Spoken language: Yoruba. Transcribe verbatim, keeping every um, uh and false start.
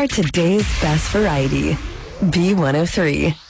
are today's best variety. B one oh three.